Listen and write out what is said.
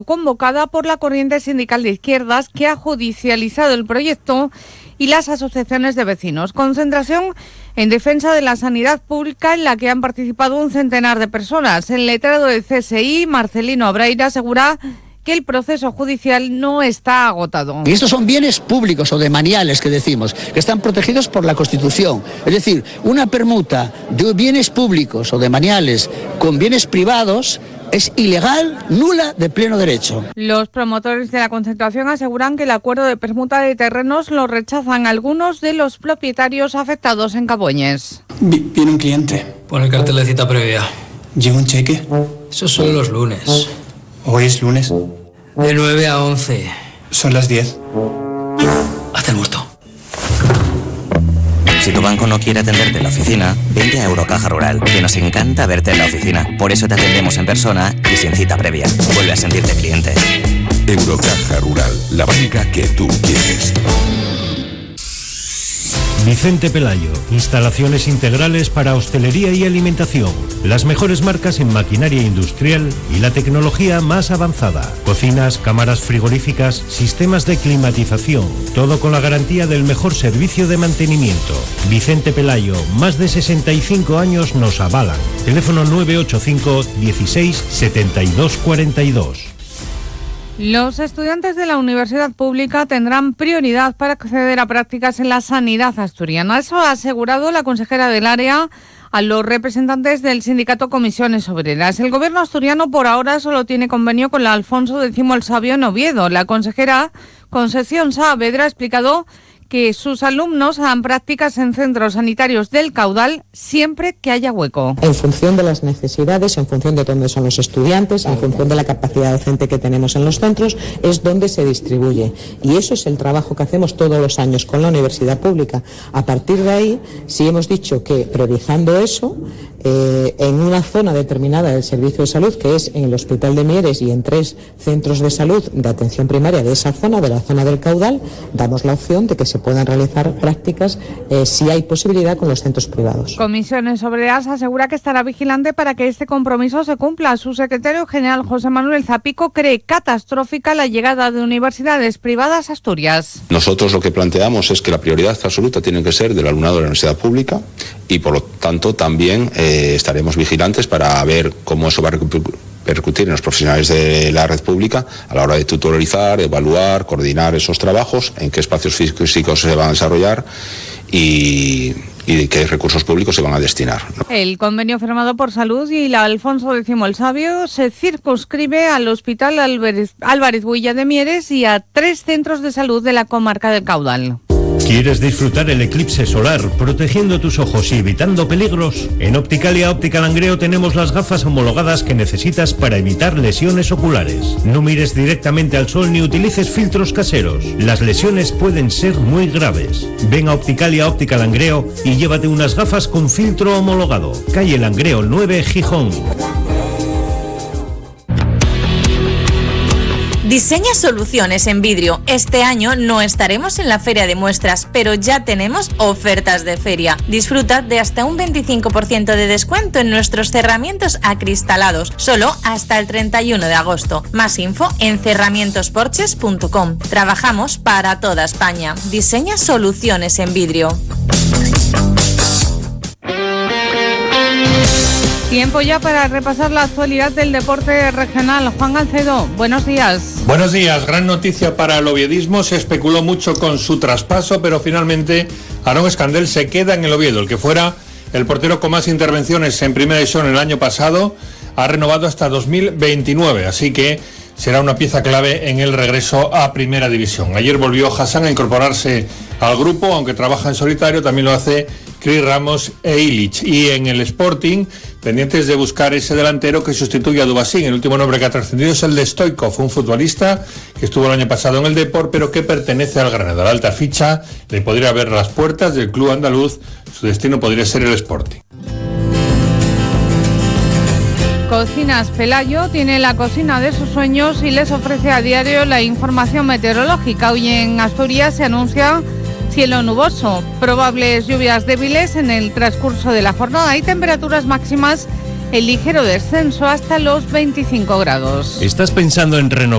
convocada por la corriente sindical de izquierdas que ha judicializado el proyecto y las asociaciones de vecinos. Concentración en defensa de la sanidad pública en la que han participado un centenar de personas. El letrado del CSI, Marcelino Abreira, asegura que el proceso judicial no está agotado. Y estos son bienes públicos o demaniales que decimos, que están protegidos por la Constitución. Es decir, una permuta de bienes públicos o demaniales con bienes privados es ilegal, nula, de pleno derecho. Los promotores de la concentración aseguran que el acuerdo de permuta de terrenos lo rechazan algunos de los propietarios afectados en Caboñes. Viene un cliente. Pon el cartel de cita previa. ¿Lleva un cheque? Eso es solo los lunes. ¿Hoy es lunes? De 9 a 11. Son las 10. Haz el muerto. Si tu banco no quiere atenderte en la oficina, vente a Eurocaja Rural, que nos encanta verte en la oficina. Por eso te atendemos en persona y sin cita previa. Vuelve a sentirte cliente. Eurocaja Rural, la banca que tú quieres. Vicente Pelayo, instalaciones integrales para hostelería y alimentación, las mejores marcas en maquinaria industrial y la tecnología más avanzada, cocinas, cámaras frigoríficas, sistemas de climatización, todo con la garantía del mejor servicio de mantenimiento. Vicente Pelayo, más de 65 años nos avalan. Teléfono 985 16 72 42. Los estudiantes de la universidad pública tendrán prioridad para acceder a prácticas en la sanidad asturiana. Eso ha asegurado la consejera del área a los representantes del sindicato Comisiones Obreras. El gobierno asturiano por ahora solo tiene convenio con la Alfonso X el Sabio en Oviedo. La consejera Concepción Saavedra ha explicado que sus alumnos hagan prácticas en centros sanitarios del Caudal siempre que haya hueco. En función de las necesidades, en función de dónde son los estudiantes, en función de la capacidad docente que tenemos en los centros, es donde se distribuye. Y eso es el trabajo que hacemos todos los años con la universidad pública. A partir de ahí, sí hemos dicho que priorizando eso, en una zona determinada del servicio de salud, que es en el Hospital de Mieres y en 3 centros de salud de atención primaria de esa zona, de la zona del Caudal, damos la opción de que se puedan realizar prácticas si hay posibilidad con los centros privados. Comisiones Obreras asegura que estará vigilante para que este compromiso se cumpla. Su secretario general, José Manuel Zapico, cree catastrófica la llegada de universidades privadas a Asturias. Nosotros lo que planteamos es que la prioridad absoluta tiene que ser del alumnado de la universidad pública y por lo tanto también estaremos vigilantes para ver cómo eso va a repercutir en los profesionales de la red pública a la hora de tutorizar, evaluar, coordinar esos trabajos, en qué espacios físicos se van a desarrollar y de qué recursos públicos se van a destinar. El convenio firmado por Salud y la Alfonso X el Sabio se circunscribe al Hospital Álvarez Builla de Mieres y a 3 centros de salud de la comarca del Caudal. ¿Quieres disfrutar el eclipse solar protegiendo tus ojos y evitando peligros? En Opticalia Óptica Langreo tenemos las gafas homologadas que necesitas para evitar lesiones oculares. No mires directamente al sol ni utilices filtros caseros. Las lesiones pueden ser muy graves. Ven a Opticalia Óptica Langreo y llévate unas gafas con filtro homologado. Calle Langreo 9, Gijón. Diseña soluciones en vidrio. Este año no estaremos en la feria de muestras, pero ya tenemos ofertas de feria. Disfruta de hasta un 25% de descuento en nuestros cerramientos acristalados, solo hasta el 31 de agosto. Más info en cerramientosporches.com. Trabajamos para toda España. Diseña soluciones en vidrio. Tiempo ya para repasar la actualidad del deporte regional. Juan Alcedo, buenos días. Buenos días, gran noticia para el oviedismo. Se especuló mucho con su traspaso, pero finalmente Aarón Escandel se queda en el Oviedo. El que fuera el portero con más intervenciones en Primera División el año pasado ha renovado hasta 2029, así que será una pieza clave en el regreso a Primera División. Ayer volvió Hassan a incorporarse al grupo, aunque trabaja en solitario, también lo hace Cris Ramos e Illich. Y en el Sporting, pendientes de buscar ese delantero que sustituya a Dubasín. El último nombre que ha trascendido es el de Stoikov, un futbolista que estuvo el año pasado en el Depor, pero que pertenece al Granada. La alta ficha le podría abrir las puertas del club andaluz. Su destino podría ser el Sporting. Cocinas Pelayo tiene la cocina de sus sueños y les ofrece a diario la información meteorológica. Hoy en Asturias se anuncia cielo nuboso, probables lluvias débiles en el transcurso de la jornada y temperaturas máximas en ligero descenso hasta los 25 grados. ¿Estás pensando en renovar